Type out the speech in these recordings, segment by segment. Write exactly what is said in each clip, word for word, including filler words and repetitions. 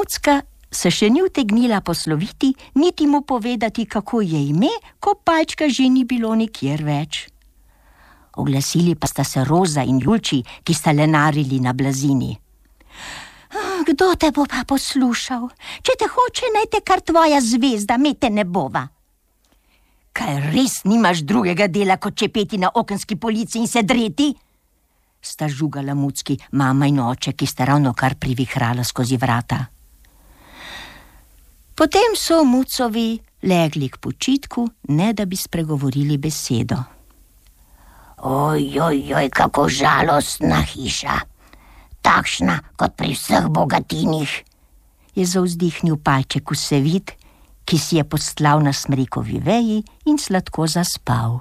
Mucka se še ni utegnila posloviti, niti mu povedati, kako je ime, ko palčka že ni bilo nikjer več. Oglasili pa sta se Roza in Julči, ki sta lenarili na blazini. Kdo te bo pa poslušal? Če te hoče, naj te kar tvoja zvezda, me te ne bova. Kaj res nimaš drugega dela, kot čepeti na okenski polici in se dreti? Sta žugala Mucki mama in oče, ki sta ravno kar privihrala skozi vrata. Potem so Mucovi legli k počitku, ne da bi spregovorili besedo. Oj, oj, oj, kako žalostna hiša. Takšna kot pri vseh bogatinih, je zavzdihnil palček Vsevit, ki si je postlal na smrekovi veji in sladko zaspal.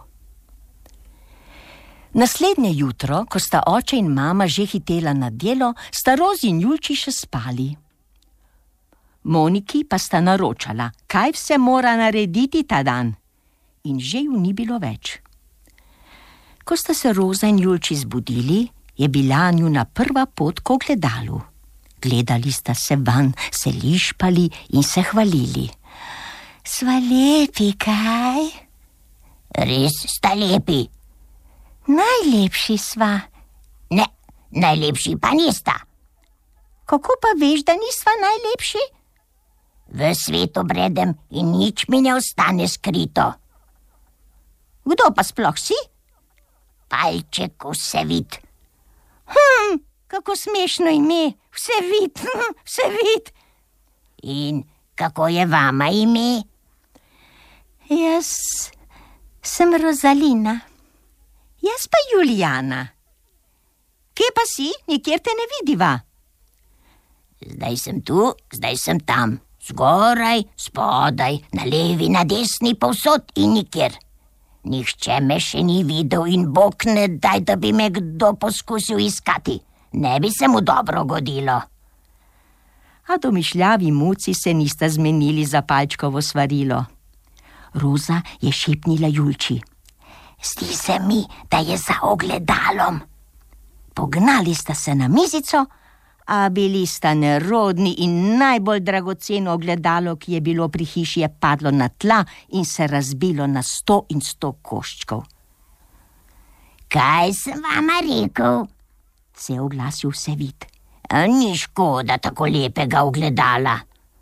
Naslednje jutro, ko sta oče in mama že hitela na delo, sta Rozi in Julči še spali. Moniki pa sta naročala, kaj vse mora narediti ta dan, in že ju ni bilo več. Ko sta se Roza in Julči zbudili, je bila njuna prva pot k ogledalu. Gledali sta se van, se lišpali in se hvalili. Sva lepi, kaj? Res sta lepi. Najlepši sva. Ne, najlepši pa nista. Kako pa veš, da nisva najlepši? V svetu bredem in nič mi ne ostane skrito. Kdo pa sploh si? Palček Vsevit. Hm, kako smešno ime, Vsevit, Vsevit. In kako je vama ime? Jaz sem Rozalina. Jaz pa Julijana. Kje pa si? Nikjer te ne vidiva. Zdaj sem tu, zdaj sem tam. Zgoraj, spodaj, na levi, na desni, povsod in nikjer. Nihče me še ni videl in Bog ne daj, da bi me kdo poskusil iskati. Ne bi se mu dobro godilo. A domišljavi Muci se nista zmenili za palčkovo svarilo. Roza je šepnila Julči. Zdi se mi, da je za ogledalom. Pognali sta se na mizico, a bili sta nerodni in najbolj dragoceno ogledalo, ki je bilo pri hiši, je padlo na tla in se razbilo na sto in sto koščkov. Kaj sem vama rekel? Se je oglasil Vsevit. Ni škoda tako lepega ogledala.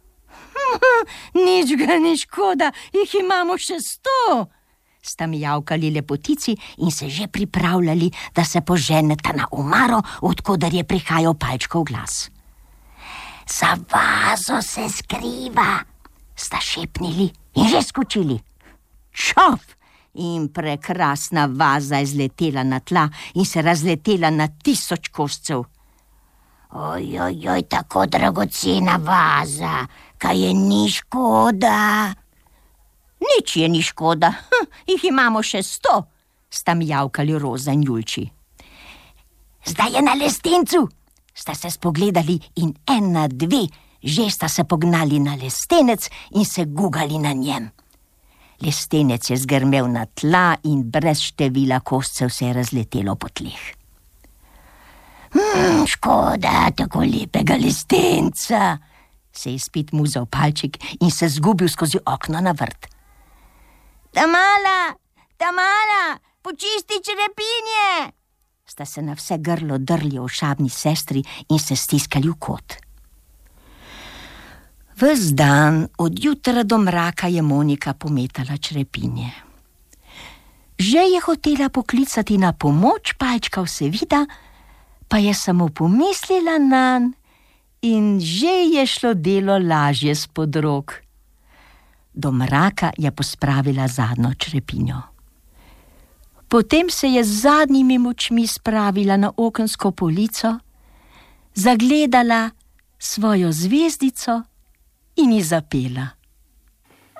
Nič ga ni škoda, jih imamo še sto. Sta mijavkali lepotici in se že pripravljali, da se poženeta na omaro, odkoder je prihajal palčkov glas. Za vazo se skriva, sta šepnili in že skočili. Čof! In prekrasna vaza je zletela na tla in se razletela na tisoč koscev. Oj, oj, oj, tako dragocena vaza, kaj je ni škoda? Nič je ni škoda, hm, jih imamo še sto, sta mijavkali Roza in Julči. Zdaj je na lestencu, sta se spogledali in ena, dve, že sta se pognali na lestenec in se gugali na njem. Lestenec je zgrmel na tla in brez števila koscev se je razletelo po tleh. Hmm, škoda tako lepega lestenca, se je spet muzal palček in se zgubil skozi okno na vrt. Tamala, Tamala, počisti črepinje! Sta se na vse grlo drli ošabni sestri in se stiskali v kot. Ves dan, od jutra do mraka, je Monika pometala črepinje. Že je hotela poklicati na pomoč palčka Vsevita, pa je samo pomislila nanj in že je šlo delo lažje spod rok. Do mraka je pospravila zadnjo črepinjo. Potem se je z zadnjimi močmi spravila na okensko polico, zagledala svojo zvezdico in ji zapela.